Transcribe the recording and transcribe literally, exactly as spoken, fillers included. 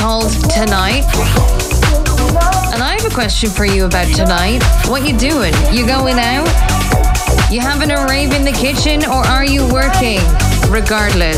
called Tonight. And I have a question for you about tonight. What you doing? You going out? You having a rave in the kitchen, or are you working? Regardless,